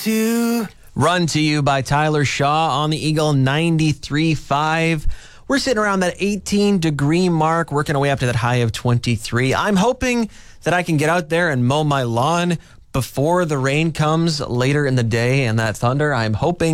Run to You by Tyler Shaw on the Eagle 93.5. We're sitting around that 18-degree mark, working our way up to that high of 23. I'm hoping that I can get out there and mow my lawn before the rain comes later in the day and that thunder. I'm hoping